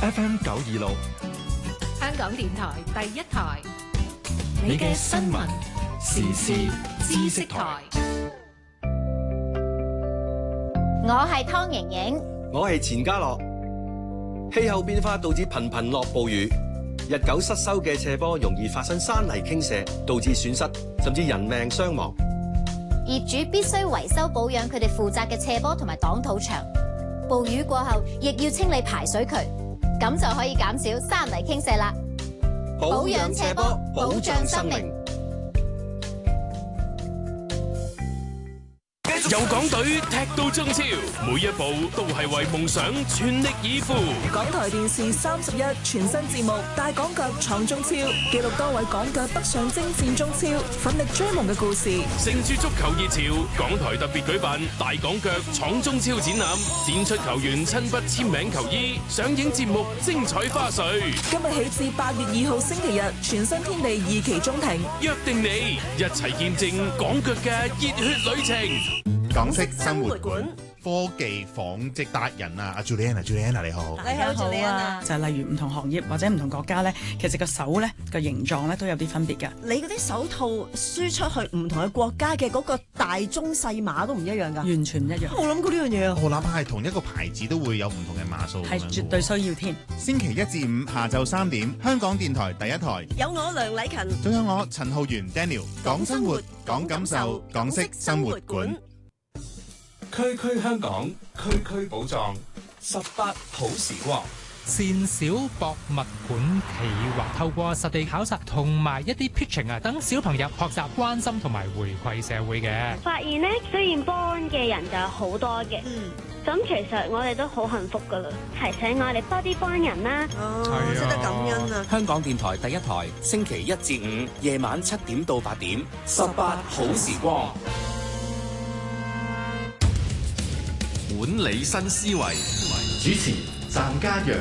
FM 926， 香港電台第一台， 你嘅新聞時事知識台。 我係湯盈盈， 我係錢嘉樂。氣候變化導致頻頻落暴雨，日久失修嘅斜坡容易發生山泥傾瀉，導致損失甚至人命傷亡。 業主必須維修保養佢哋負責嘅斜坡同埋擋土牆。暴雨過後，亦要清理排水渠，咁就可以減少山泥傾瀉啦。保養斜坡，保障生命。 由港隊踢到中超，每一步都係為夢想全力以赴。 港台電視31全新節目《大港腳闖中超》，記錄多位港腳北上征戰中超，奮力追夢嘅故事。 乘住足球熱潮，港台特別舉辦《大港腳闖中超》展覽，展出球員親筆簽名球衣，上映節目精彩花絮。 今日起至8月2號星期日，全新天地2期中庭， 約定你一齊見證港腳嘅熱血旅程。 港式生活館科技紡織達人啊，阿 Juliana 你好。 你好 Juliana。就係例如唔同行業或者唔同國家咧，其實個手咧個形狀咧都有啲分別㗎。 你嗰啲手套輸出去唔同嘅國家嘅嗰個大中細碼都唔一樣㗎。 完全唔一樣。 冇諗過呢樣嘢啊！ 我哪怕係同一個牌子都會有唔同嘅碼數。 係絕對需要添。 星期1至5下晝3點，香港電台第一台。 有我梁禮勤， 仲有我陳浩源 Daniel。講生活，講感受，港式生活館。 區區香港，區區寶藏，18好時光。 善小博物館企劃透過實地考察同埋一啲 pitching 啊，等小朋友學習關心同埋回饋社會嘅。 發現呢，雖然幫嘅人就有好多嘅，咁其實我哋都好幸福噶啦，提醒我哋多啲幫人啦。 識得感恩啊！ 香港電台第一台，星期1至5夜晚7點到8點，18好時光。管理新思維，主持湛家陽。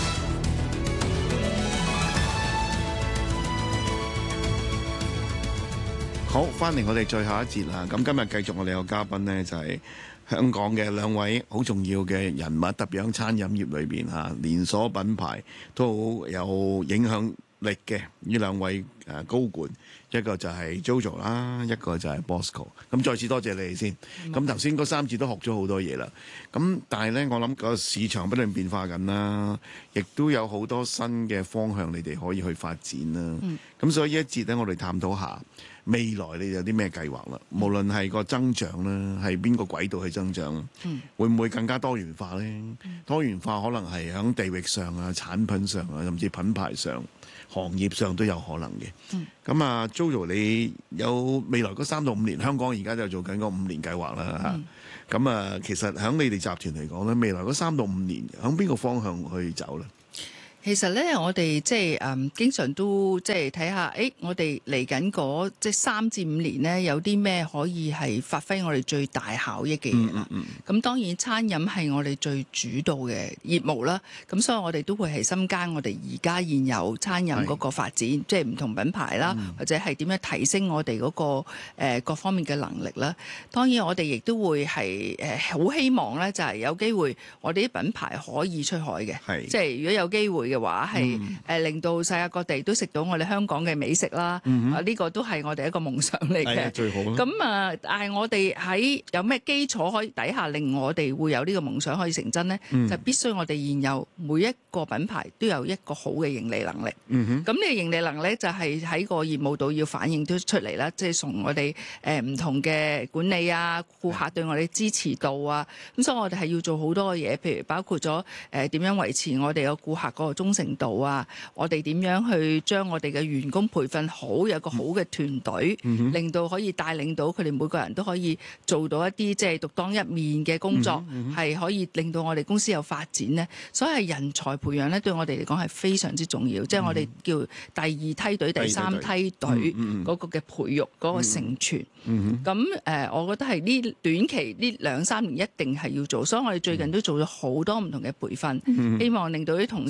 好，翻嚟我哋最後一節啦。咁今日繼續我哋有嘉賓呢，就係香港嘅兩位好重要嘅人物，特別喺餐飲業裏邊嚇，連鎖品牌都好有影響力嘅呢兩位高管。一個就係 Jojo 啦，一個就係 Bosco。咁再次多謝你哋先。咁頭先嗰3節都學咗好多嘢啦。咁但係呢，我諗個市場不斷變化緊啦，亦都有好多新嘅方向，你哋可以去發展啦。咁所以呢一節呢，我哋探討下未來你有啲咩計劃啦？無論係個增長啦，係邊個軌道去增長？會唔會更加多元化呢？多元化可能係喺地域上啊、產品上啊，甚至品牌上、行業上都有可能嘅。咁啊，Jojo，你有未來嗰3到5年，香港而家就做緊個5年計劃啦嚇。咁啊，其實喺你哋集團嚟講咧，未來嗰3到5年，喺邊個方向去走咧？ 其實咧，我哋即係經常都即係睇下，我哋嚟緊嗰即係3至5年咧，有啲咩可以係發揮我哋最大效益嘅嘢啦。咁當然餐飲係我哋最主導嘅業務啦。咁所以我哋都會係深耕我哋而家現有餐飲嗰個發展，即係唔同品牌啦，或者係點樣提升我哋嗰個各方面嘅能力啦。當然我哋亦都會係好希望咧，就係有機會我哋啲品牌可以出海嘅，即係如果有機會嘅話係令到世界各地都食到我哋香港嘅美食啦，呢個都係我哋一個夢想嚟嘅。最好啦。咁但係我哋喺有咩基礎可以底下令我哋會有呢個夢想可以成真呢？就必須我哋現有每一個品牌都有一個好嘅盈利能力。咁呢個盈利能力就係喺個業務度要反映到出嚟啦，即係從我哋唔同嘅管理啊、顧客對我哋支持度啊，咁所以我哋係要做好多嘅嘢，譬如包括咗點樣維持我哋個顧客嗰個忠誠度啊，我哋點樣去將我哋嘅員工培訓好，有個好嘅團隊，令到可以帶領到佢哋每個人都可以做到一啲即係獨當一面嘅工作，係可以令到我哋公司有發展呢。所以係人才培養咧，對我哋嚟講係非常之重要，即係我哋叫第2梯隊、第3梯隊嗰個嘅培育嗰個承傳。咁我覺得係呢短期呢2-3年一定係要做，所以我哋最近都做咗好多唔同嘅培訓，希望令到啲同事佢哋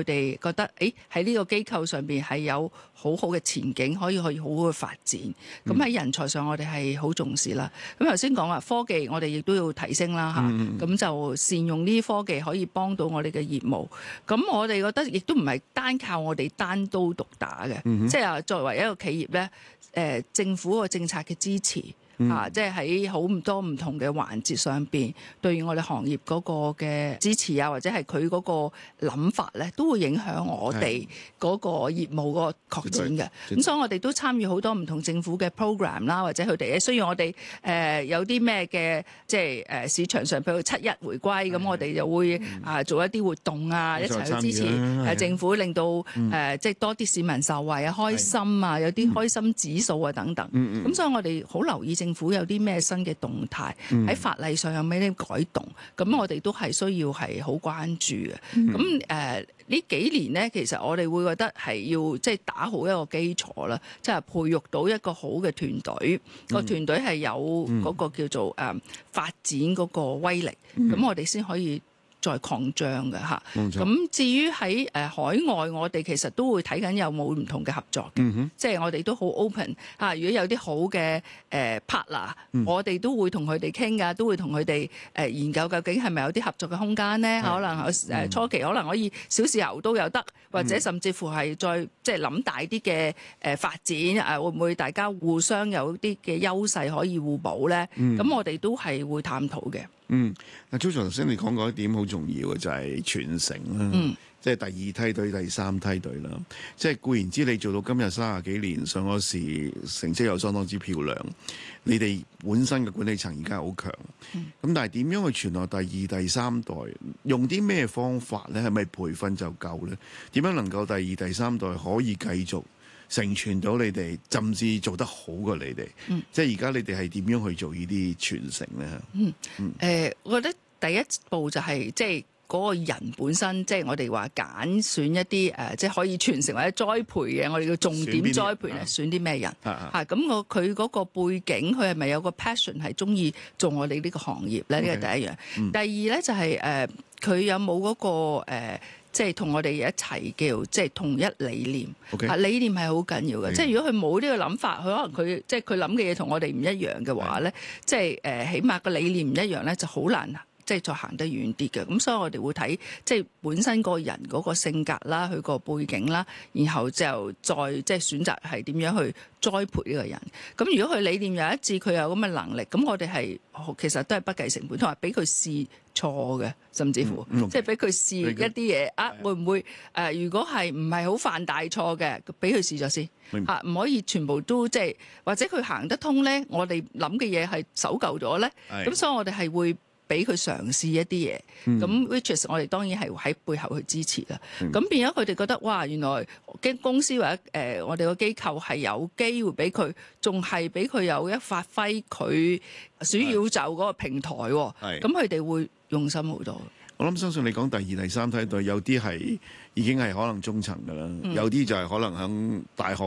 哋覺得喺呢個機構上邊係有好好嘅前景，可以好好嘅發展。咁喺人才上，我哋係好重視啦。咁頭先講話科技，我哋亦都要提升啦嚇。咁就善用呢啲科技可以幫到我哋嘅業務。咁我哋覺得亦都唔係單靠我哋單刀獨打嘅，即係話作為一個企業咧，政府個政策嘅支持。即係喺好多唔同嘅環節上邊，對於我哋行業嗰個嘅支持啊，或者係佢嗰個諗法咧，都會影響我哋嗰個業務嗰個擴展嘅。咁所以我哋都參與好多唔同政府嘅 program 啦，或者佢哋需要我哋有啲咩嘅即係市場上，譬如7一回歸，咁我哋就會做一啲活動啊，一齊去支持政府，令到即係多啲市民受惠啊、開心啊，有啲開心指數啊等等。咁所以我哋好留意政府有啲咩新嘅動態，喺法例上有咩啲改動，咁我哋都係需要係好關注嘅。咁呢幾年呢，其實我哋會覺得係要即係打好一個基礎啦，即係培育到一個好嘅團隊，個團隊係有嗰個叫做發展嗰個威力，咁我哋先可以再擴張嘅嚇。咁至於喺海外，我哋其實都會睇緊有冇唔同嘅合作嘅，即係我哋都好 open 嚇。如果有啲好嘅partner，我哋都會同佢哋傾㗎，都會同佢哋研究究竟係咪有啲合作嘅空間咧？可能初期可能可以小豉油都有得，或者甚至乎係再即係諗大啲嘅發展會唔會大家互相有啲嘅優勢可以互補咧？咁我哋都係會探討嘅。 嗱，JoJo頭先你講過一點好重要嘅就係傳承啦，即係第二梯隊、第三梯隊啦。即係固然之，你做到今日30幾年，上嗰時成績又相當之漂亮，你哋本身嘅管理層而家好強。咁但係點樣去傳落第二、第三代？用啲咩方法咧？係咪培訓就夠咧？點樣能夠第二、第三代可以繼續承傳到你哋，甚至做得好過你哋？即係而家你哋係點樣去做呢啲傳承咧？ 我覺得第一步就係即係嗰個人本身，即係我哋話揀選一啲即係可以傳承或者栽培嘅，我哋叫重點栽培咧，選啲咩人咁佢嗰個背景，佢係咪有個 passion 係中意做我哋呢個行業咧？呢個第一樣。第二咧就係佢有冇嗰個即係同我哋一齊叫即係同一理念。理念係好緊要嘅。即係如果佢冇呢個諗法，佢可能佢即係佢諗嘅嘢同我哋唔一樣嘅話咧，即係起碼個理念唔一樣咧，就好難即係再行得遠啲嘅。咁所以我哋會睇即係本身個人嗰個性格啦，佢個背景啦，然後就再即係選擇係點樣去栽培呢個人。咁如果佢理念有一致，佢有咁嘅能力，咁我哋係其實都係不計成本，同埋俾佢試錯嘅，甚至乎即係俾佢試一啲嘢會唔會如果係唔係好犯大錯嘅，俾佢試咗先唔可以全部都即係或者佢行得通咧，我哋諗嘅嘢係守舊咗咧。咁所以我哋係會俾佢嘗試一啲嘢，咁 which is 我哋當然係喺背後去支持啦。咁變咗佢哋覺得哇，原來公司或者我哋個機構係有機會俾佢，仲係俾佢有一發揮佢小宇宙嗰個平台喎。咁佢哋會用心好多。 我諗相信你講第二、第三梯隊，有啲係已經係可能中層㗎啦，有啲就係可能喺大學